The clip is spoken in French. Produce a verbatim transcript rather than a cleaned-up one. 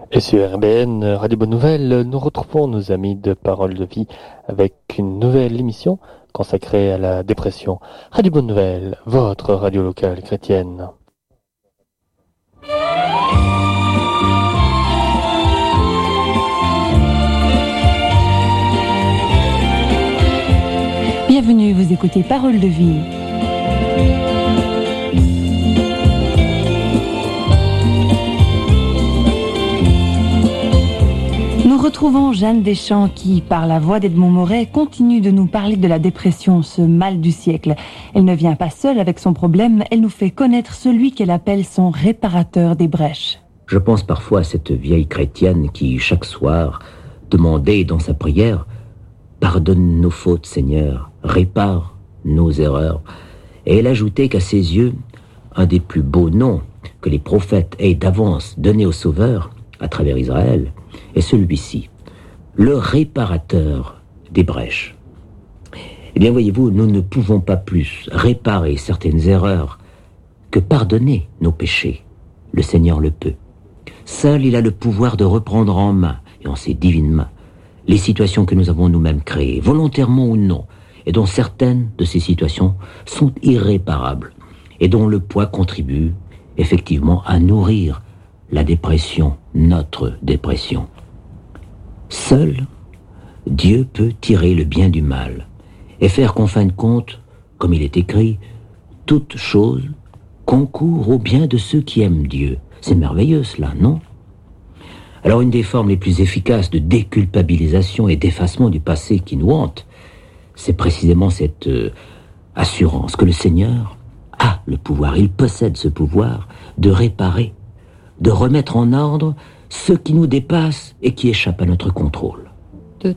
Et sur R B N, Radio Bonne Nouvelle, nous retrouvons nos amis de Parole de Vie avec une nouvelle émission consacrée à la dépression. Radio Bonne Nouvelle, votre radio locale chrétienne. Bienvenue, vous écoutez Parole de Vie. Nous retrouvons Jeanne Deschamps qui, par la voix d'Edmond Moret, continue de nous parler de la dépression, ce mal du siècle. Elle ne vient pas seule avec son problème, elle nous fait connaître celui qu'elle appelle son réparateur des brèches. Je pense parfois à cette vieille chrétienne qui, chaque soir, demandait dans sa prière « Pardonne nos fautes, Seigneur, répare nos erreurs ». Et elle ajoutait qu'à ses yeux, un des plus beaux noms que les prophètes aient d'avance donné au Sauveur, à travers Israël, est celui-ci, le réparateur des brèches. Eh bien, voyez-vous, nous ne pouvons pas plus réparer certaines erreurs que pardonner nos péchés. Le Seigneur le peut. Seul, il a le pouvoir de reprendre en main, et en ses divines mains, les situations que nous avons nous-mêmes créées, volontairement ou non, et dont certaines de ces situations sont irréparables, et dont le poids contribue effectivement à nourrir la dépression, notre dépression. Seul, Dieu peut tirer le bien du mal et faire qu'en fin de compte, comme il est écrit, toute chose concourt au bien de ceux qui aiment Dieu. C'est merveilleux cela, non ? Alors une des formes les plus efficaces de déculpabilisation et d'effacement du passé qui nous hante, c'est précisément cette euh, assurance que le Seigneur a le pouvoir, il possède ce pouvoir de réparer, de remettre en ordre ce qui nous dépasse et qui échappe à notre contrôle.